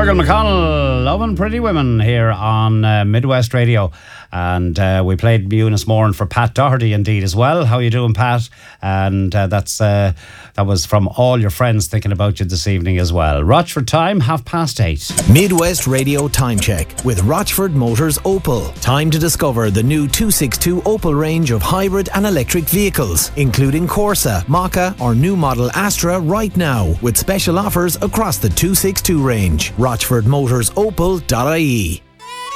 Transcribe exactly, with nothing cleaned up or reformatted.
Fergal McConnell, Loving Pretty Women here on uh, Midwest Radio. And uh, we played Eunice Moran for Pat Doherty indeed as well. How you doing, Pat? And uh, that's uh, that was from all your friends thinking about you this evening as well. Rochford time, half past eight. Midwest Radio Time Check with Rochford Motors Opel. Time to discover the new two sixty-two Opel range of hybrid and electric vehicles, including Corsa, Maka or new model Astra right now, with special offers across the two sixty-two range. rochford motors opel dot I E.